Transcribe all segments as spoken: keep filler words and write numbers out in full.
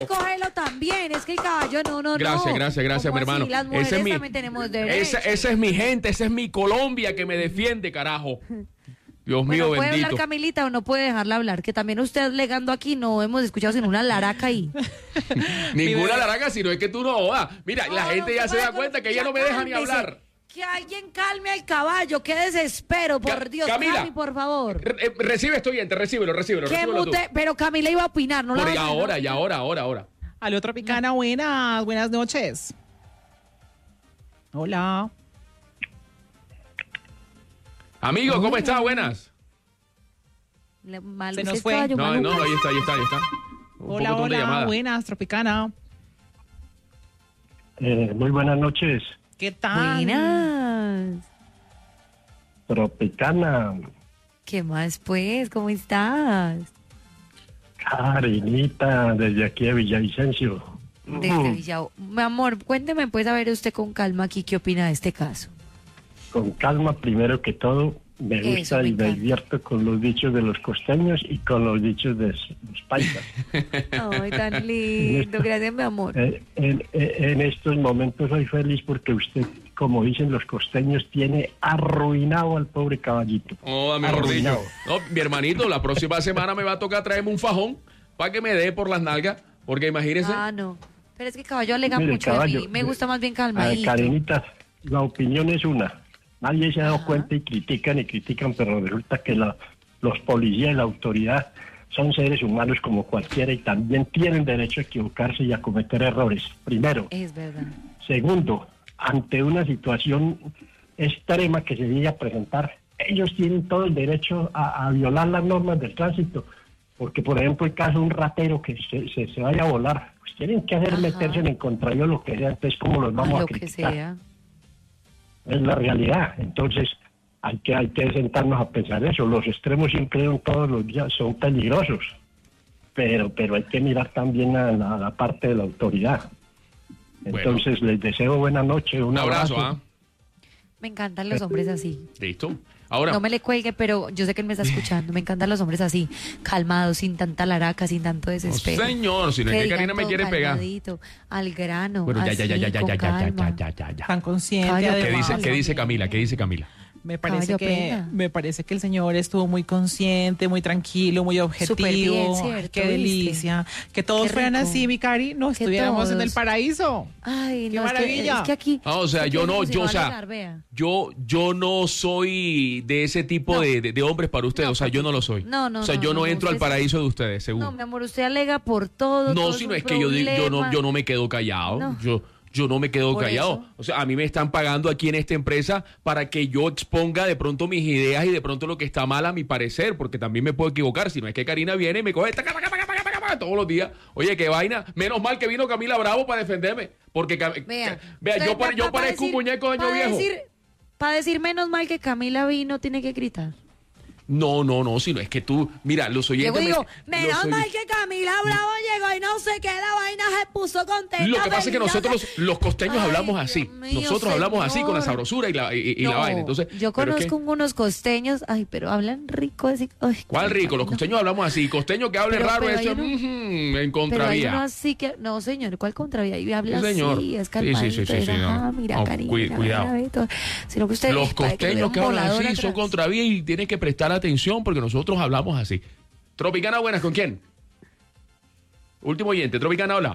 Cógelo también, es que el caballo no, no, Gracias, no. gracias, gracias, mi hermano. Las mujeres Ese es mi, también tenemos derecho. Esa, esa es mi gente, esa es mi Colombia que me defiende, carajo. Dios bueno, mío, ¿puede bendito. hablar Camilita o no puede dejarla hablar? Que también usted legando aquí no hemos escuchado sino una laraca ahí. Ninguna laraca, sino es que tú no jodas. Mira, No, la gente no, ya no se da puede, cuenta que ya ella no me deja ni cálmese. hablar. Que alguien calme al caballo, qué desespero, por Ca- Dios, Camila, Cami, por favor. Re- eh, recibe esto, oyente, recíbelo, recíbelo, Que recíbelo tú. mute, pero Camila iba a opinar, ¿no? Por la y dejan, ahora, ¿no? y ahora, ahora, ahora. Aló, Tropicana, buenas, buenas noches. Hola. Amigo, ¿cómo Hola. está? Buenas. Le- mal- Se nos ese fue. caballo No, maluco. no, ahí está, ahí está, ahí está. Un Hola, pocotón de hola, llamada. buenas, Tropicana. Eh, muy buenas noches, ¿Qué tal? Buenas. Tropicana, ¿Qué más, pues? ¿Cómo estás? Karinita, desde aquí de Villavicencio. Desde Mm, Villao. Mi amor, cuénteme, pues, a ver usted con calma aquí qué opina de este caso. Con calma, primero que todo, me Eso, gusta me y me encanta. divierto con los dichos de los costeños y con los dichos de s- los paisas. Ay, tan lindo. Gracias, mi amor. Eh, en, en- en estos momentos soy feliz porque usted, como dicen los costeños, tiene arruinado al pobre caballito. Oh, mejor dicho. Arruinado. No, mi hermanito, la próxima semana me va a tocar traerme un fajón para que me dé por las nalgas, porque imagínese. Ah, no. Pero es que caballo alega Mire, mucho de caballo, mí. Me gusta más bien A calmadito. ver, Karenita, la opinión es una. Nadie se ha dado Ajá. cuenta y critican y critican, pero resulta que la- los policías y la autoridad son seres humanos como cualquiera y también tienen derecho a equivocarse y a cometer errores. Primero. Es verdad. Segundo, ante una situación extrema que se llegue a presentar, ellos tienen todo el derecho a, a violar las normas del tránsito. Porque, por ejemplo, el caso de un ratero que se, se, se vaya a volar, pues tienen que hacer Ajá. meterse en el contrario lo que sea, entonces cómo los vamos Lo a que criticar. sea. Es la realidad. Entonces hay que hay que sentarnos a pensar eso. Los extremos siempre son todos los días son peligrosos, pero pero hay que mirar también a la, a la parte de la autoridad. Bueno. Entonces les deseo buena noche, un, Un abrazo, ¿ah? Me encantan los hombres así. Listo. Ahora, No me le cuelgue, pero yo sé que él me está escuchando. Me encantan los hombres así, calmados, sin tanta laraca, sin tanto desespero. no, señor, si no es que digan Karina me todo quiere pegar. calmadito, al grano, Bueno, ya, ya, ya, así, ya, ya, con ya, ya, ya, calma. ya, ya, ya. Tan consciente, Caballo, ¿Qué además. dice, ¿Qué dice Camila? ¿Qué dice Camila? Me parece Caballo, que aprenda. me parece que el señor estuvo muy consciente, muy tranquilo, muy objetivo. Súper bien, ¿cierto? Qué ¿Viste? delicia. Que todos Qué fueran rico. así, mi cari, no Que estuviéramos en el todos. paraíso. Ay, ¡Qué no, es que, maravilla! es que aquí... Ah, o sea, aquí yo uno no, se yo, va o a sea, negar, vea. yo, yo no soy de ese tipo No. de, de, de hombres para ustedes, No, o sea, yo no lo soy. No, no, O sea, no, yo no, no, entro al usted sí. paraíso de ustedes, seguro. No, mi amor, usted alega por todo. No, todo si no un es que yo, digo- yo, no, problema. yo no me quedo callado. No. Yo, yo no me quedo Por callado. eso. O sea, a mí me están pagando aquí en esta empresa para que yo exponga de pronto mis ideas y de pronto lo que está mal a mi parecer, porque también me puedo equivocar. Si no es que Karina viene y me coge taca, taca, taca, taca, taca, taca, todos los días. Oye, qué vaina. Menos mal que vino Camila Bravo para defenderme. Porque, Ca- Vea, Ca- vea yo, pare- yo parezco un muñeco de año viejo. Para decir menos mal que Camila vino, tiene que gritar. No, no, no, sino es que tú, mira, los oyentes... Luego digo, me- menos los oy- mal que Camila Bravo llegó y no sé qué, la vaina se puso contenta. Lo que pasa es que feliz, nosotros no sé- los, los costeños Ay, hablamos así. Dios mío, Nosotros hablamos así con la señor. sabrosura y la, y, y la No, vaina. Entonces, yo ¿pero es que- conozco unos costeños, ay, pero hablan rico así. Ay, ¿Cuál rico? Los no. costeños hablamos así. Costeño que hable Pero- raro pero eso hay uno- ujú, en Pero hay contravía. uno así que, no señor, ¿cuál contravía? Y habla Sí, señor. así, es Sí, calmadito. sí, sí, sí, es, sí, no. ajá, mira, No, cariño, cuid- mira, cuidado. mira, todo. Sino que usted Los para que le dé costeños un que hablan volador así son atrás. contravía y tienes que prestar atención porque nosotros hablamos así. Tropicana, buenas, ¿con quién? Último oyente, Tropicana, hola.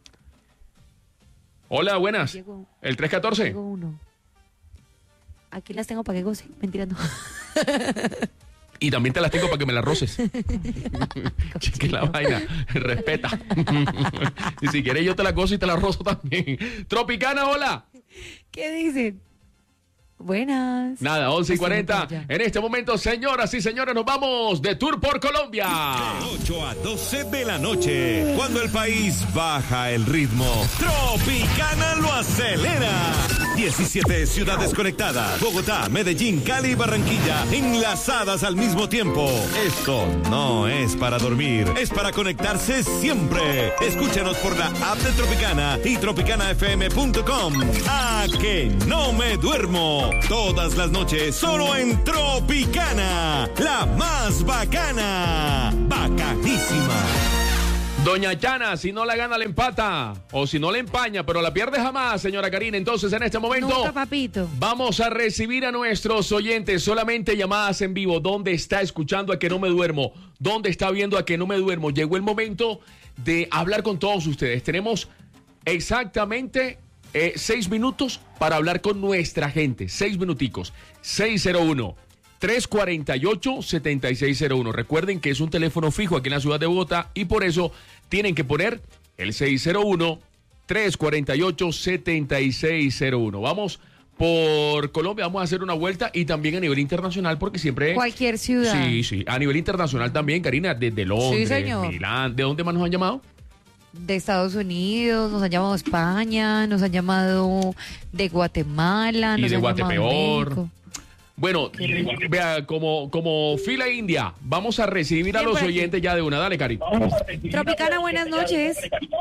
Hola, buenas. Llegó. ¿El tres catorce? Tengo uno. Aquí las tengo para que goce. Mentira, no. Y también te las tengo para que me las roces. Que la vaina, respeta. Y si quieres yo te la gozo y te la rozo también. Tropicana, hola. ¿Qué dicen? Buenas. Nada, once y cuarenta. Ya. En este momento, señoras y señores, nos vamos de tour por Colombia. De ocho a doce de la noche, cuando el país baja el ritmo, Tropicana lo acelera. diecisiete ciudades conectadas, Bogotá, Medellín, Cali y Barranquilla, enlazadas al mismo tiempo. Esto no es para dormir, es para conectarse siempre. Escúchanos por la app de Tropicana y tropicana f m punto com. A que no me duermo. Todas las noches, solo en Tropicana, la más bacana. Bacanísima. Doña Chana, si no la gana, le empata. O si no le empaña, pero la pierde jamás, señora Karina. Entonces, en este momento, Nunca, papito. vamos a recibir a nuestros oyentes. Solamente llamadas en vivo. ¿Dónde está escuchando A Que No Me Duermo? ¿Dónde está viendo A Que No Me Duermo? Llegó el momento de hablar con todos ustedes. Tenemos exactamente eh, seis minutos para hablar con nuestra gente. Seis minuticos. seis cero uno, tres cuatro ocho, siete seis cero uno. Recuerden que es un teléfono fijo aquí en la ciudad de Bogotá y por eso tienen que poner el seis cero uno, tres cuatro ocho, siete seis cero uno. Vamos por Colombia, vamos a hacer una vuelta y también a nivel internacional porque siempre... Cualquier ciudad. Sí, sí. A nivel internacional también, Karina, desde Londres, Sí, señor. Milán. ¿De dónde más nos han llamado? De Estados Unidos, nos han llamado de España, nos han llamado de Guatemala, Y nos de han Guatepeor. llamado de México. Bueno, vea, como, como fila india, vamos a recibir a Bien los por aquí. oyentes ya de una. Dale, Cari. Tropicana, buenas noches.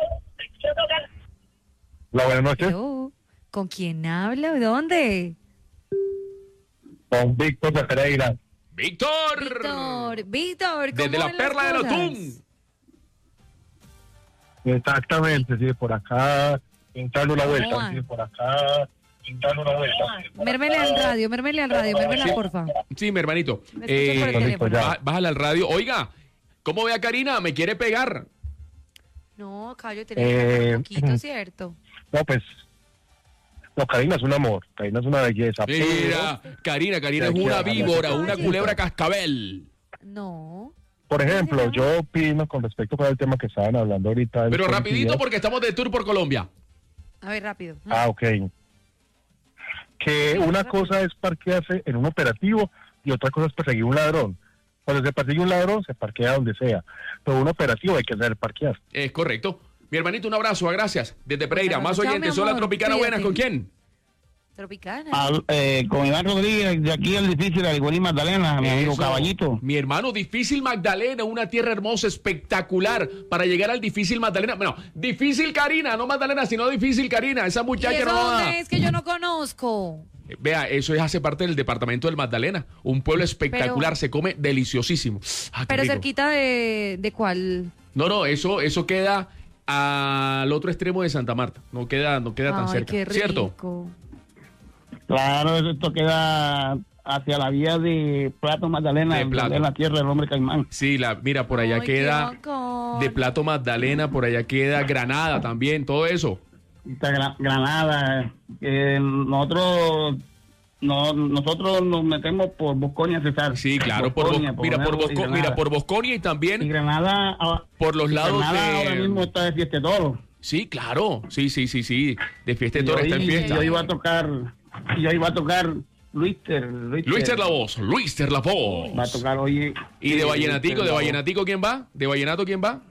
Hola, buenas noches. Hello. ¿Con quién habla? ¿De dónde? Con Víctor de Pereira. ¡Víctor! Víctor, Víctor, ¿cómo Desde la van las perla del cosas? Otún. Exactamente, sí, por acá, pintando una vuelta, Juan. sí, por acá, pintando una vuelta. Mérmele al radio, mérmele al radio, mérmela, porfa. Sí, mi hermanito. Me escucho por el Eh, teléfono. bá- bájale al radio. Oiga, ¿cómo ve a Karina? ¿Me quiere pegar? No, Cayo, Eh, tenés un poquito, ¿cierto? No, pues, no, Karina es un amor, Karina es una belleza. Mira, Karina, Karina es Sí, una sí, víbora, sí. una culebra cascabel. No. Por ejemplo, yo opino con respecto para el tema que estaban hablando ahorita. del Pero policía. rapidito porque estamos de tour por Colombia. A ver, rápido. Ah, ok. Que una cosa es parquearse en un operativo y otra cosa es perseguir un ladrón. Cuando se persigue un ladrón, se parquea donde sea. Pero un operativo hay que saber parquear. Es correcto. Mi hermanito, un abrazo, gracias. Desde Pereira, Bueno, más chao, oyentes. mi Son la amor, Tropicana cuídate. Buenas. ¿Con quién? Tropicana. Al- eh, con Iván Rodríguez, de aquí el difícil de Algorí Magdalena, mi amigo Eso. Caballito. Mi hermano, difícil Magdalena, una tierra hermosa, espectacular para llegar al difícil Magdalena. Bueno, difícil Karina, no Magdalena, sino difícil Karina. Esa ¿Y muchacha eso no va. dónde es que yo no conozco? Eh, Vea, eso es, hace parte del departamento del Magdalena. Un pueblo espectacular, Pero- se come deliciosísimo. Ah, qué Pero rico. cerquita de, de cuál. No, no, eso, eso queda al otro extremo de Santa Marta. No queda, no queda tan Ay, cerca. qué rico. ¿Cierto? Claro, esto queda hacia la vía de Plato Magdalena, De en Plato. donde es la tierra del hombre caimán. Sí, la, mira, por allá Ay, qué queda bacán. de Plato Magdalena, por allá queda Granada también, todo eso. Esta Gra- Granada, que nosotros no, nosotros nos metemos por Bosconia, César. Sí, claro, por, Bosconia, Bos- mira, por Bonaero y Bosco- Granada. mira, por Bosconia y Y también Granada, ah, por los y lados Granada ahora mismo de... está de fiesta de todo. Sí, claro, sí, sí, sí, sí, de fiesta de Yo, toro está en i- fiesta. yo iba a tocar, yo iba a tocar Luister. Luister, Luis Ter la voz, Luis Ter la voz. Va a tocar hoy. Y de eh, Vallenatico, de la voz. Vallenatico, ¿quién va? ¿De Vallenato quién va?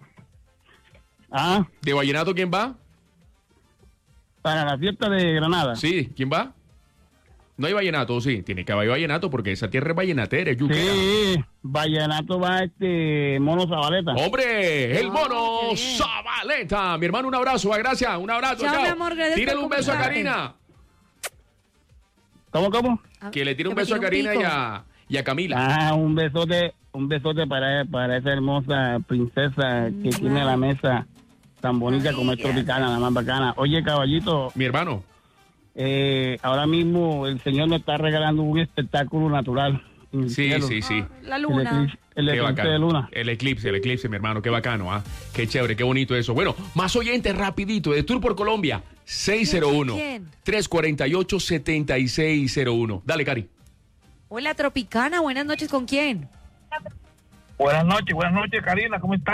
Ah, ¿De Vallenato quién va? para la fiesta de Granada. Sí, ¿quién va? No hay vallenato, sí, tiene que haber vallenato porque esa tierra es vallenatera, es yuquera. Sí, Vallenato va este Mono Zabaleta. ¡Hombre! ¡El Ah, mono qué bien. Zabaleta! Mi hermano, un abrazo, gracias, un abrazo. Chao, Chao, mi amor, gracias Tírale por un beso a comunicarte. Karina. ¿Cómo, cómo? Ah, Que le tire un me beso a tire un Karina y pico. a, y a Camila. Ah, un besote, un besote para, para esa hermosa princesa que Mm, tiene ay. la mesa tan bonita Ay, como es ya. tropicana, la más bacana. Oye, caballito, Mi hermano. eh, ahora mismo el señor nos está regalando un espectáculo natural. en el Sí, cielo. sí, sí. La El luna. eclipse, el Qué eclipse bacano. de luna. El eclipse, el eclipse, mi hermano, qué bacano, ¿ah? Qué chévere, qué bonito eso. Bueno, más oyentes rapidito, de Tour por Colombia, seis cero uno, ¿Quién? tres cuatro ocho, siete seis cero uno. Dale, Cari. Hola, Tropicana, buenas noches, ¿con quién? Buenas noches, buenas noches, Karina, ¿cómo estás?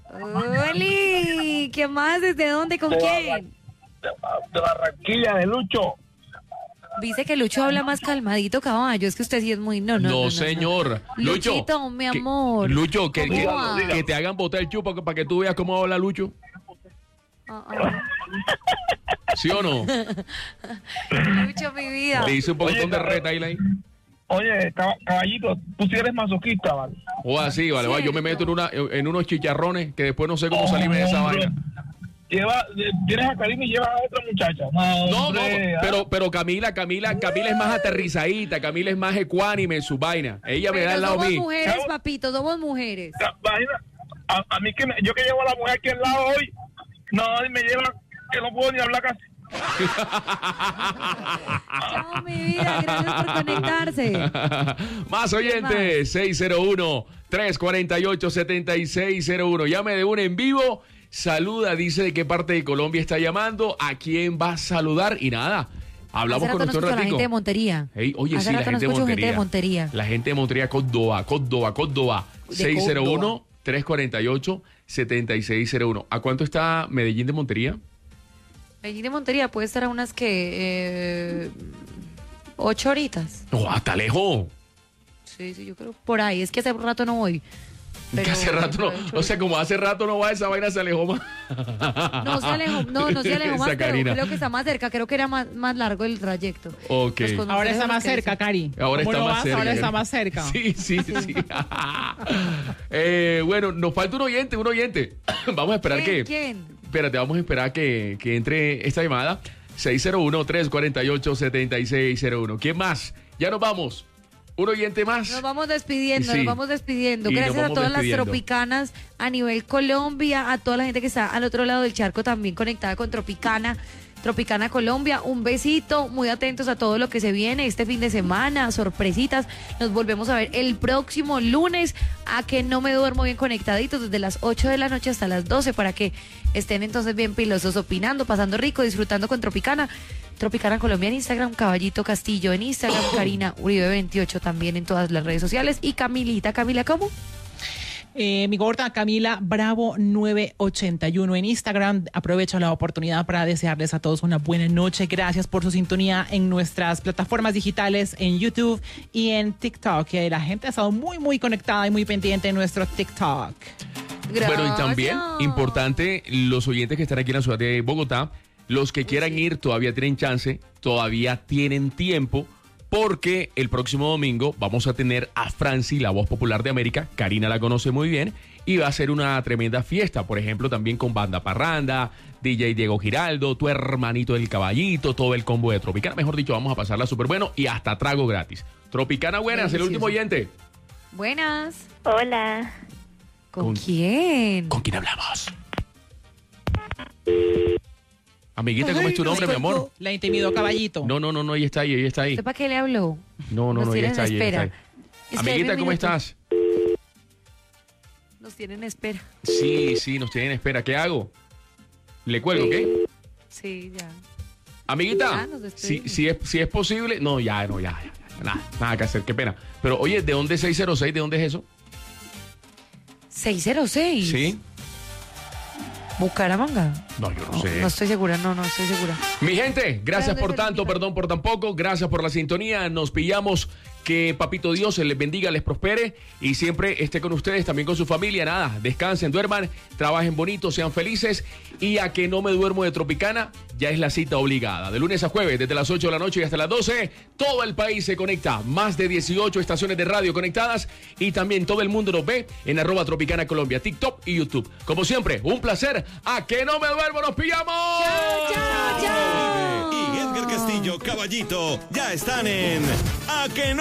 Oli, ¿qué más? ¿Desde dónde? ¿Con De quién? De, de Barranquilla, de Lucho. Dice que Lucho habla más calmadito, caballo. Es que usted sí es muy... No, no, No, no, no, señor. no. Lucho. Luchito, mi que- amor. Lucho, que, ¿Cómo que, va? que te hagan botar el chupo para que tú veas cómo habla Lucho. Ah, ah. ¿Sí o no? Lucho, mi vida. Le hice un poquitón Oye, de reta ahí. Oye, cab- caballito, tú sí eres masoquista, ¿vale? O así, vale, vale. Yo me meto en, una, en unos chicharrones que después no sé cómo salirme de esa Hombre, vaina. Lleva, tienes a Karina y llevas a otra muchacha. No, No, no, hombre, ah. pero, pero Camila, Camila, Camila es más aterrizadita, Camila es más ecuánime en su vaina. Ella me da Pero al lado somos mío. mujeres, papito, somos mujeres. Ca- Imagina, A, a mí que me, yo que llevo a la mujer aquí al lado hoy, no, y me lleva que no puedo ni hablar casi. Chao, mi vida, gracias por conectarse. Más oyentes, seis cero uno, tres cuatro ocho, siete seis cero uno. Llame de una en vivo, saluda, dice de qué parte de Colombia está llamando, a quién va a saludar y nada. Hablamos Hace con rato nuestro no escucho a la ratico. gente de Montería. Ey, oye, Hace sí, la rato no gente de, escucho Montería. gente de Montería. La gente de Montería, Córdoba, Córdoba, Córdoba. De seis cero uno, tres cuatro ocho, siete seis cero uno. ¿A cuánto está Medellín de Montería? Medellín de Montería puede estar a unas que eh, ocho horitas. No, hasta lejos. Sí, sí, yo creo por ahí. Es que hace rato no voy. Que Pero- hace rato no, pero ocho o sea, como hace rato no va, esa vaina se alejó más. No se alejó, no, no se alejó más, Esa pero Karina. creo que está más cerca. Creo que era más, más largo el trayecto. Ok. Los consejos Ahora está más que cerca, dicen. Cari. Ahora ¿Cómo está no más vas? cerca. Ahora está Cari. más cerca. Sí, sí, sí. eh, bueno, nos falta un oyente, un oyente. Vamos a esperar ¿Quién? que... ¿Quién? Espérate, vamos a esperar que, que entre esta llamada. seis cero uno, tres cuatro ocho, siete seis cero uno. ¿Quién más? Ya nos vamos. Un oyente más. Nos vamos despidiendo, Sí. nos vamos despidiendo. Y nos Gracias a vamos todas despidiendo. las tropicanas a nivel Colombia, a toda la gente que está al otro lado del charco también conectada con Tropicana. Tropicana Colombia, un besito, muy atentos a todo lo que se viene este fin de semana, sorpresitas. Nos volvemos a ver el próximo lunes, a que no me duermo bien conectaditos desde las ocho de la noche hasta las doce para que estén entonces bien pilosos, opinando, pasando rico, disfrutando con Tropicana. Tropicana Colombia en Instagram, Caballito Castillo en Instagram, Karina Uribe veintiocho también en todas las redes sociales y Camilita, Camila, ¿cómo? Eh, mi gorda Camila Bravo nueve ochenta y uno en Instagram. Aprovecho la oportunidad para desearles a todos una buena noche. Gracias por su sintonía en nuestras plataformas digitales, en YouTube y en TikTok. Que la gente ha estado muy, muy conectada y muy pendiente en nuestro TikTok. Bueno, y también, importante, los oyentes que están aquí en la ciudad de Bogotá, los que quieran ir todavía tienen chance, todavía tienen tiempo, porque el próximo domingo vamos a tener a Franci, la voz popular de América. Karina la conoce muy bien y va a ser una tremenda fiesta, por ejemplo, también con Banda Parranda, D J Diego Giraldo, tu hermanito del Caballito, todo el combo de Tropicana. Mejor dicho, vamos a pasarla súper bueno y hasta trago gratis. Tropicana, buenas, el último oyente. Buenas. Hola. ¿Con, Con- quién? ¿Con quién hablamos? Amiguita, ¿cómo es tu nombre, mi amor? La intimidó Caballito. No, no, no, no, ella está ahí, ella está ahí. ¿Usted para qué le habló? No, no, Nos no, ella tienen está ahí, ella está espera. ahí. Es que Amiguita, hay ¿cómo minutos. estás? Nos tienen espera. Sí, sí, nos tienen espera. ¿Qué hago? ¿Le cuelgo, qué? Sí, ya. Amiguita, Ya, nos si, despedimos. si, es, si es posible... No, ya, no, ya, ya, ya, nada, nada que hacer, qué pena. Pero, oye, ¿de dónde es seis cero seis? ¿De dónde es eso? seis cero seis. Sí. Bucaramanga. No, yo no, No, sé. no estoy segura, no, no estoy segura. Mi gente, gracias ¿Pero por dónde tanto, se perdón por tan poco, gracias por la sintonía, nos pillamos, que Papito Dios les bendiga, les prospere y siempre esté con ustedes, también con su familia, nada, descansen, duerman, trabajen bonito, sean felices y a que no me duermo de Tropicana, ya es la cita obligada, de lunes a jueves, desde las ocho de la noche y hasta las doce, todo el país se conecta, más de dieciocho estaciones de radio conectadas y también todo el mundo nos ve en arroba Tropicana Colombia, TikTok y YouTube. Como siempre, un placer, a que no me duermo, nos pillamos. Y Edgar Castillo, Caballito, ya están en A que no